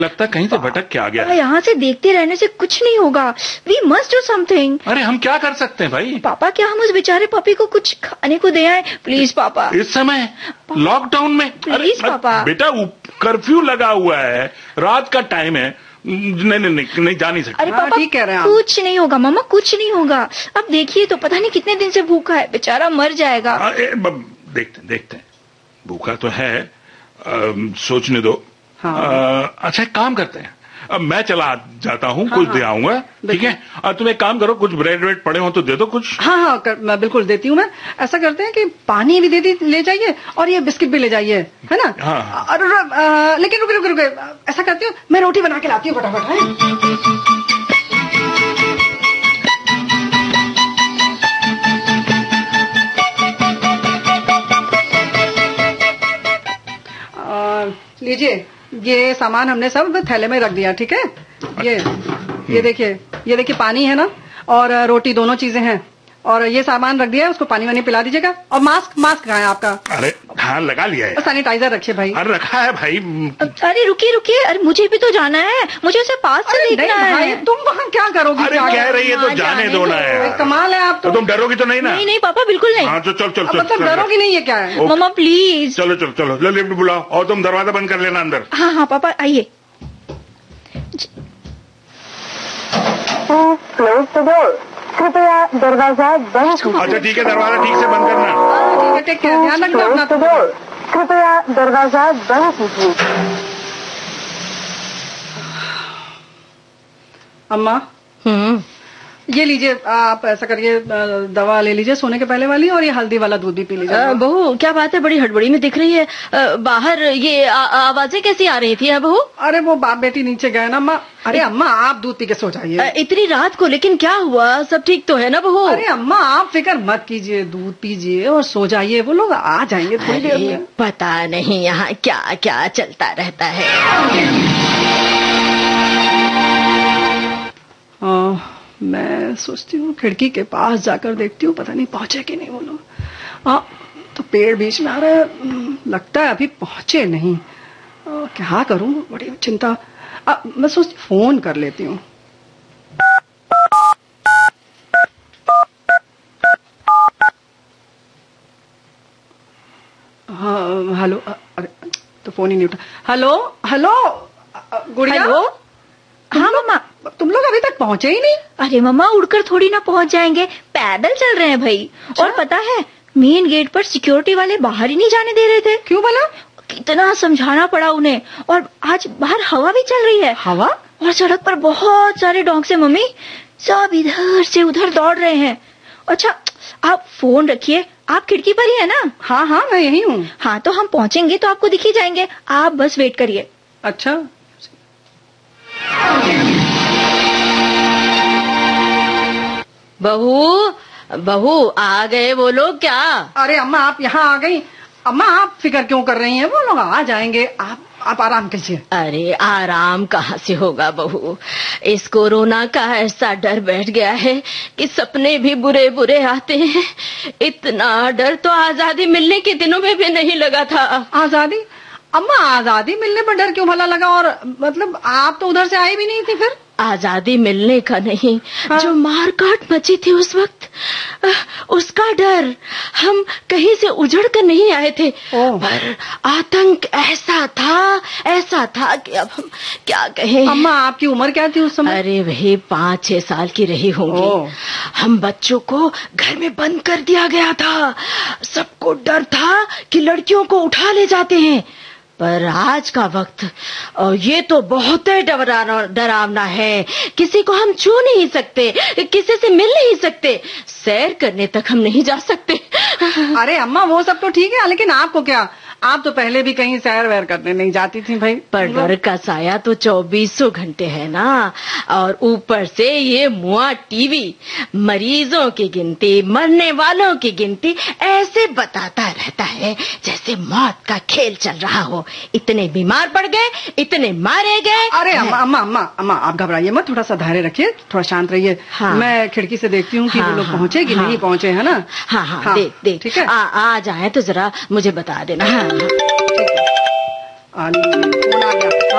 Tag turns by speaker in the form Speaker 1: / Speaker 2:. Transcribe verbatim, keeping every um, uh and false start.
Speaker 1: लगता है कहीं से भटक के आ गया है।
Speaker 2: यहाँ से देखते रहने से कुछ नहीं होगा। We must do something.
Speaker 1: अरे हम क्या कर सकते हैं भाई?
Speaker 2: पापा, क्या हम उस बेचारे पपी को कुछ खाने को दे आए? प्लीज पापा।
Speaker 1: इस समय लॉकडाउन में?
Speaker 2: प्लीज पापा।
Speaker 1: बेटा कर्फ्यू लगा हुआ है, रात का टाइम है, नहीं नहीं नहीं, नहीं जा नहीं सकते।
Speaker 2: अरे पापा ठीक कह रहे हैं, कुछ नहीं होगा मामा, कुछ नहीं होगा। अब देखिए तो पता नहीं कितने दिन से भूखा है, बेचारा मर जाएगा।
Speaker 1: आ, ए, देखते देखते भूखा तो है, आ, सोचने दो। हाँ। आ, अच्छा एक काम करते हैं, अब मैं चला जाता हूँ, हाँ, कुछ हाँ, दे आऊंगा, ठीक है? और तुम एक काम करो, कुछ ब्रेड व्रेड पड़े हो तो दे दो कुछ।
Speaker 3: हाँ हाँ कर, मैं बिल्कुल देती हूँ। मैं ऐसा करते हैं कि पानी भी दे दी ले जाइए और ये बिस्किट भी ले जाइए, है ना?
Speaker 1: हाँ।
Speaker 3: और आ, लेकिन रुके रुके रुके, ऐसा करती हूँ, मैं रोटी बना के लाती हूँ फटाफट। लीजिए, ये सामान हमने सब थैले में रख दिया, ठीक है? ये ये देखिए, ये देखिए पानी है ना, और रोटी, दोनों चीजें हैं, और ये सामान रख दिया है, उसको पानी वानी पिला दीजिएगा। और मास्क मास्क कहाँ है आपका?
Speaker 1: अरे हाँ लगा लिया है।
Speaker 3: सैनिटाइजर रखिए भाई।
Speaker 1: अरे रखा है भाई।
Speaker 2: अरे रुकिए रुकिए, अरे मुझे भी तो जाना है, मुझे उसे पास से देखना है।
Speaker 3: तुम वहाँ क्या करोगी?
Speaker 1: अरे कह रही है तो जाने दो ना यार।
Speaker 3: कमाल है आप तो।
Speaker 1: तुम डरोगी तो नहीं ना?
Speaker 2: नहीं नहीं पापा, बिल्कुल नहीं।
Speaker 1: हाँ तो चल चल चल।
Speaker 3: मतलब डरोगी नहीं है क्या है?
Speaker 2: मम्मा प्लीज।
Speaker 1: चलो चलो चलो, लो लिफ्ट बुलाओ और तुम दरवाजा बंद कर लेना अंदर।
Speaker 2: हाँ हाँ पापा आइए।
Speaker 4: क्लोज द डोर, कृपया दरवाजा बंद कीजिए।
Speaker 1: अच्छा ठीक है, दरवाजा ठीक से बंद करना।
Speaker 3: ठीक है, ध्यान रखना अपना।
Speaker 4: क्लोज द डोर, कृपया दरवाजा बंद कीजिए।
Speaker 3: अम्मा, हम्म ये लीजिए, आप ऐसा करिए, दवा ले लीजिए सोने के पहले वाली, और ये हल्दी वाला दूध भी पी लीजिए।
Speaker 2: बहू क्या बात है, बड़ी हड़बड़ी में दिख रही है। आ, बाहर ये आ, आवाजें कैसी आ रही थी बहू?
Speaker 3: अरे वो बाप बेटी नीचे गए ना अम्मा। अरे अम्मा आप दूध पी के सो जाइए।
Speaker 2: इतनी रात को, लेकिन क्या हुआ, सब ठीक तो है ना बहू?
Speaker 3: अरे अम्मा आप फिक्र मत कीजिए, दूध पीजिए और सो जाइए, वो लोग आ जाएंगे थोड़ी देर में।
Speaker 2: पता नहीं यहाँ क्या क्या चलता रहता है।
Speaker 3: आ, मैं सोचती हूँ खिड़की के पास जाकर देखती हूँ, पता नहीं पहुंचे कि नहीं वो लोग। हाँ तो पेड़ बीच में आ रहा है, लगता है अभी पहुंचे नहीं। आ, क्या करूँ, बड़ी चिंता। आ, मैं सोचती फोन कर लेती हूँ। हाँ हेलो, अरे तो फोन ही नहीं उठा। हेलो हेलो गुड़िया।
Speaker 2: हेलो हाँ मम्मा,
Speaker 3: तुम लोग अभी तक पहुंचे ही नहीं?
Speaker 2: अरे मम्मा उड़कर थोड़ी ना पहुंच जाएंगे, पैदल चल रहे हैं भाई। और पता है मेन गेट पर सिक्योरिटी वाले बाहर ही नहीं जाने दे रहे थे।
Speaker 3: क्यों भला?
Speaker 2: कितना समझाना पड़ा उन्हें। और आज बाहर हवा भी चल रही है।
Speaker 3: हवा?
Speaker 2: और सड़क पर बहुत सारे डॉग्स हैं मम्मी, सब इधर से उधर दौड़ रहे हैं। अच्छा आप फोन रखिए, आप खिड़की पर ही है ना?
Speaker 3: हाँ हाँ मैं यही हूँ।
Speaker 2: हाँ तो हम पहुँचेंगे तो आपको दिख ही जाएंगे, आप बस वेट करिए।
Speaker 3: अच्छा
Speaker 2: बहू बहू आ गए वो लोग क्या?
Speaker 3: अरे अम्मा आप यहाँ आ गई। अम्मा आप फिक्र क्यों कर रही हैं, वो लोग आ जाएंगे, आप आप आराम कीजिए।
Speaker 2: अरे आराम कहाँ से होगा बहू, इस कोरोना का ऐसा डर बैठ गया है कि सपने भी बुरे बुरे आते हैं। इतना डर तो आजादी मिलने के दिनों में भी नहीं लगा था।
Speaker 3: आजादी? अम्मा आजादी मिलने पर डर क्यों भला लगा? और मतलब आप तो उधर से आई भी नहीं थी फिर?
Speaker 2: आजादी मिलने का नहीं, हाँ? जो मारकाट मची थी उस वक्त, उसका डर। हम कहीं से उजड़ कर नहीं आए थे, पर आतंक ऐसा था ऐसा था कि अब हम क्या कहें।
Speaker 3: अम्मा आपकी उम्र क्या थी उस समय?
Speaker 2: अरे वही पाँच छह साल की रही होंगी। हम बच्चों को घर में बंद कर दिया गया था। सबको डर था कि लड़कियों को उठा ले जाते हैं। पर आज का वक्त ये तो बहुत ही डरावना है। किसी को हम छू नहीं सकते, किसी से मिल नहीं सकते, सैर करने तक हम नहीं जा सकते।
Speaker 3: अरे अम्मा वो सब तो ठीक है, लेकिन आपको क्या, आप तो पहले भी कहीं सैर वैर करने नहीं जाती थी भाई।
Speaker 2: पर डर का साया तो चौबीसों घंटे है ना। और ऊपर से ये मुआ टीवी मरीजों की गिनती, मरने वालों की गिनती ऐसे बताता रहता है जैसे मौत का खेल चल रहा हो। इतने बीमार पड़ गए, इतने मारे गए।
Speaker 3: अरे अम्मा अम्मा अम्मा अम्मा आप घबराइए मत, थोड़ा सा धैर्य रखिए, थोड़ा शांत रहिए। हाँ। मैं खिड़की से देखती हूँ कि हाँ, वो लोग पहुँचे कि हाँ, नहीं पहुँचे, है ना?
Speaker 2: हाँ हाँ, हाँ देख देख ठीक है। आ, आ जाए तो जरा मुझे बता देना। हाँ।
Speaker 3: आ गया।